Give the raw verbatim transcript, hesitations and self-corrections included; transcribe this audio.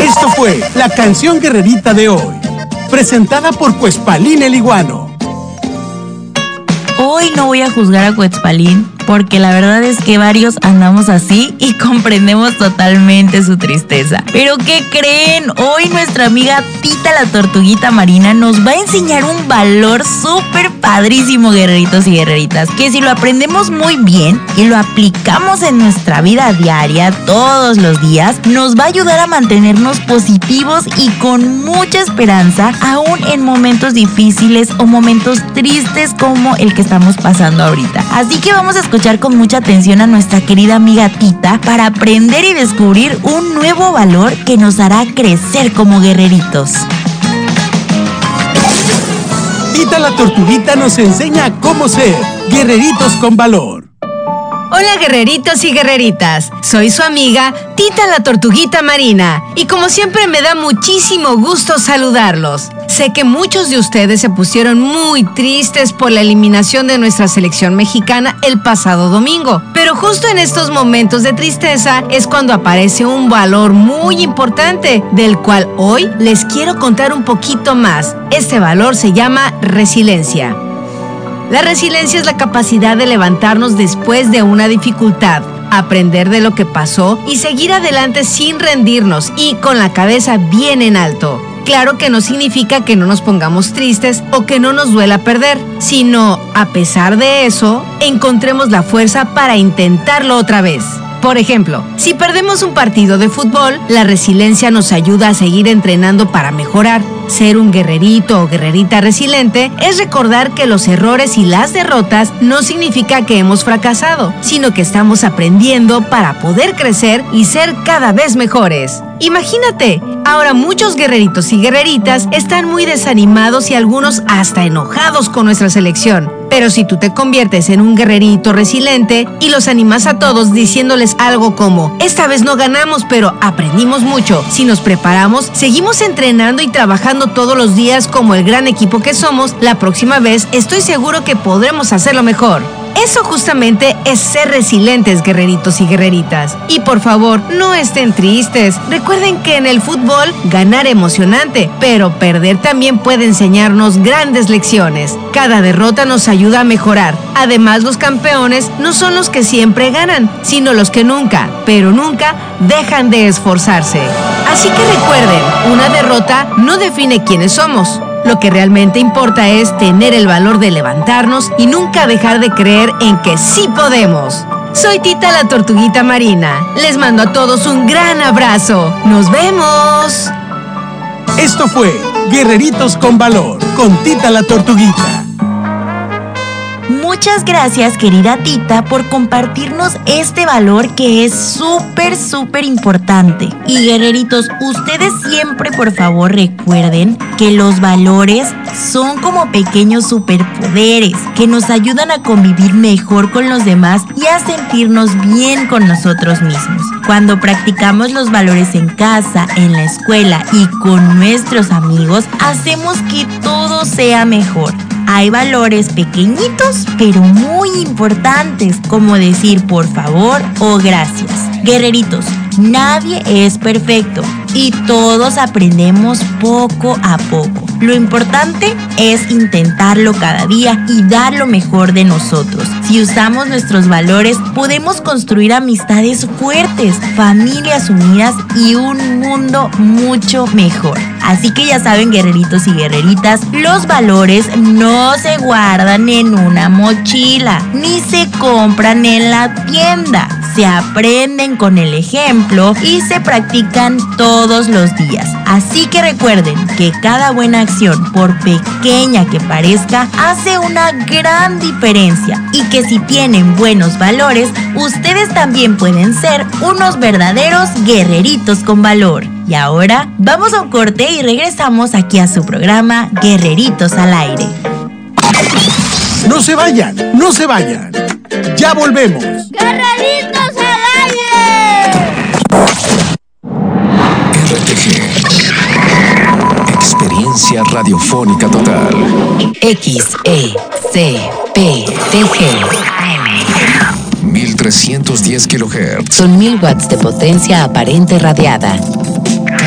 Esto fue la canción guerrerita de hoy, presentada por Cuespalín el Iguano. Hoy no voy a juzgar a Cuespalín, porque la verdad es que varios andamos así y comprendemos totalmente su tristeza. ¿Pero qué creen? Hoy nuestra amiga Tita la Tortuguita Marina nos va a enseñar un valor súper padrísimo, guerreritos y guerreritas, que si lo aprendemos muy bien y lo aplicamos en nuestra vida diaria, todos los días, nos va a ayudar a mantenernos positivos y con mucha esperanza, aún en momentos difíciles o momentos tristes como el que estamos pasando ahorita. Así que vamos a escuchar con mucha atención a nuestra querida amiga Tita para aprender y descubrir un nuevo valor que nos hará crecer como guerreritos. Tita la Tortuguita nos enseña cómo ser guerreritos con valor. Hola guerreritos y guerreritas, soy su amiga Tita la Tortuguita Marina y como siempre me da muchísimo gusto saludarlos. Sé que muchos de ustedes se pusieron muy tristes por la eliminación de nuestra selección mexicana el pasado domingo, pero justo en estos momentos de tristeza es cuando aparece un valor muy importante del cual hoy les quiero contar un poquito más. Este valor se llama resiliencia. La resiliencia es la capacidad de levantarnos después de una dificultad, aprender de lo que pasó y seguir adelante sin rendirnos y con la cabeza bien en alto. Claro que no significa que no nos pongamos tristes o que no nos duela perder, sino, a pesar de eso, encontremos la fuerza para intentarlo otra vez. Por ejemplo, si perdemos un partido de fútbol, la resiliencia nos ayuda a seguir entrenando para mejorar. Ser un guerrerito o guerrerita resiliente es recordar que los errores y las derrotas no significa que hemos fracasado, sino que estamos aprendiendo para poder crecer y ser cada vez mejores. Imagínate, ahora muchos guerreritos y guerreritas están muy desanimados y algunos hasta enojados con nuestra selección. Pero si tú te conviertes en un guerrerito resiliente y los animas a todos diciéndoles algo como: esta vez no ganamos, pero aprendimos mucho. Si nos preparamos, seguimos entrenando y trabajando todos los días como el gran equipo que somos, la próxima vez estoy seguro que podremos hacerlo mejor. Eso justamente es ser resilientes, guerreritos y guerreritas. Y por favor, no estén tristes. Recuerden que en el fútbol ganar es emocionante, pero perder también puede enseñarnos grandes lecciones. Cada derrota nos ayuda a mejorar. Además, los campeones no son los que siempre ganan, sino los que nunca, pero nunca dejan de esforzarse. Así que recuerden, una derrota no define quiénes somos. Lo que realmente importa es tener el valor de levantarnos y nunca dejar de creer en que sí podemos. Soy Tita la Tortuguita Marina. Les mando a todos un gran abrazo. ¡Nos vemos! Esto fue Guerreritos con Valor, con Tita la Tortuguita. Muchas gracias, querida Tita, por compartirnos este valor que es súper, súper importante. Y guerreritos, ustedes siempre, por favor, recuerden que los valores son como pequeños superpoderes que nos ayudan a convivir mejor con los demás y a sentirnos bien con nosotros mismos. Cuando practicamos los valores en casa, en la escuela y con nuestros amigos, hacemos que todo sea mejor. Hay valores pequeñitos, pero muy importantes, como decir por favor o gracias. Guerreritos, nadie es perfecto y todos aprendemos poco a poco. Lo importante es intentarlo cada día y dar lo mejor de nosotros. Si usamos nuestros valores, podemos construir amistades fuertes, familias unidas y un mundo mucho mejor. Así que ya saben, guerreritos y guerreritas, los valores no se guardan en una mochila, ni se compran en la tienda. Se aprenden con el ejemplo y se practican todos los días. Así que recuerden que cada buena acción, por pequeña que parezca, hace una gran diferencia y que si tienen buenos valores, ustedes también pueden ser unos verdaderos guerreritos con valor. Y ahora vamos a un corte y regresamos aquí a su programa Guerreritos al Aire. No se vayan, no se vayan. Ya volvemos. ¡Guerreritos al aire! R T G. Experiencia radiofónica total. X E C P T G. mil trescientos diez kilohertz. Son mil watts de potencia aparente radiada.